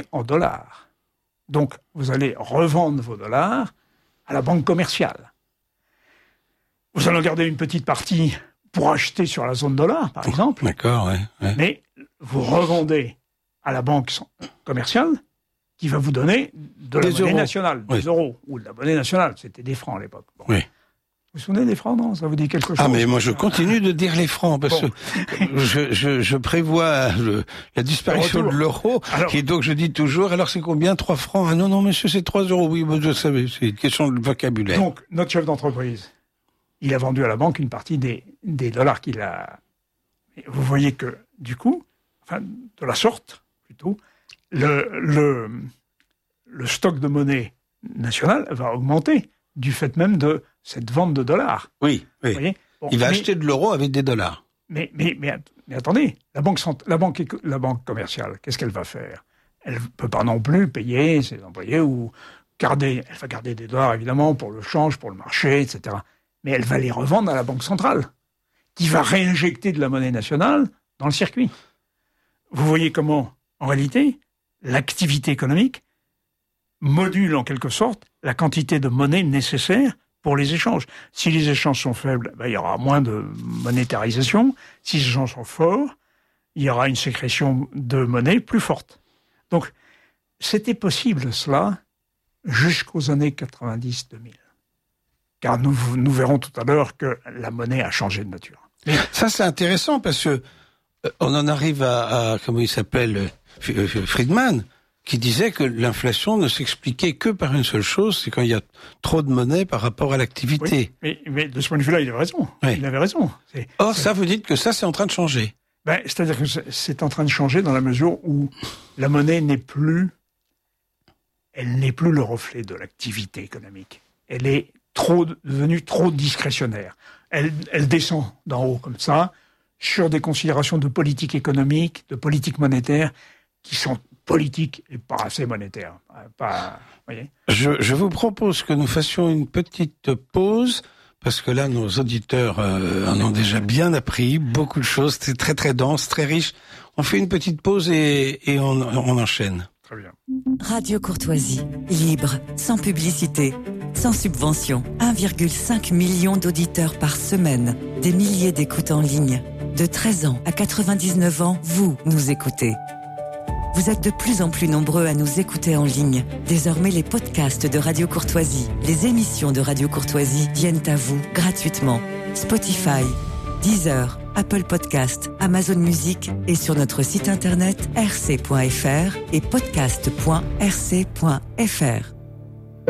monnaie en dollars. Donc, vous allez revendre vos dollars à la banque commerciale. Vous allez garder une petite partie pour acheter sur la zone dollar, par exemple. D'accord, ouais. Mais vous revendez à la banque commerciale qui va vous donner de la monnaie nationale, des euros, ou de la monnaie nationale. C'était des francs à l'époque. Bon. Oui. Vous vous souvenez des francs, non? Ça vous dit quelque chose? Ah, mais moi, je continue de dire les francs, parce que je prévois la disparition de l'euro, et donc je dis toujours, alors c'est combien? 3 francs? Ah non, monsieur, c'est 3 euros. Oui, moi, je savais, c'est une question de vocabulaire. Donc, notre chef d'entreprise, il a vendu à la banque une partie des dollars qu'il a... Vous voyez que, du coup, enfin, de la sorte, plutôt, le stock de monnaie nationale va augmenter du fait même de cette vente de dollars. Oui. Vous voyez, il va acheter de l'euro avec des dollars. Mais attendez, la banque commerciale, qu'est-ce qu'elle va faire? Elle ne peut pas non plus payer ses employés ou elle va garder des dollars, évidemment, pour le change, pour le marché, etc. Mais elle va les revendre à la banque centrale, qui va réinjecter de la monnaie nationale dans le circuit. Vous voyez comment, en réalité, l'activité économique module en quelque sorte la quantité de monnaie nécessaire pour les échanges. Si les échanges sont faibles, il y aura moins de monétarisation. Si les échanges sont forts, il y aura une sécrétion de monnaie plus forte. Donc, c'était possible cela jusqu'aux années 90-2000. Car nous verrons tout à l'heure que la monnaie a changé de nature. Mais ça, c'est intéressant parce que on en arrive à comment il s'appelle, Friedman, qui disait que l'inflation ne s'expliquait que par une seule chose, c'est quand il y a trop de monnaie par rapport à l'activité. Oui, mais de ce point de vue-là, il avait raison. Oui. Il avait raison. Or, ça, vous dites que ça, c'est en train de changer. C'est-à-dire que c'est en train de changer dans la mesure où la monnaie n'est plus le reflet de l'activité économique. Elle est devenue trop discrétionnaire. Elle descend d'en haut comme ça, sur des considérations de politique économique, de politique monétaire, qui sont politiques et pas assez monétaires. Voyez. Je vous propose que nous fassions une petite pause, parce que là, nos auditeurs en ont déjà bien appris, beaucoup de choses, c'est très très dense, très riche. On fait une petite pause et on enchaîne. Très bien. Radio Courtoisie, libre, sans publicité, sans subvention. 1,5 million d'auditeurs par semaine, des milliers d'écoutes en ligne. De 13 ans à 99 ans, vous nous écoutez. Vous êtes de plus en plus nombreux à nous écouter en ligne. Désormais, les podcasts de Radio Courtoisie, les émissions de Radio Courtoisie viennent à vous gratuitement. Spotify, Deezer, Apple Podcast, Amazon Music et sur notre site internet rc.fr et podcast.rc.fr.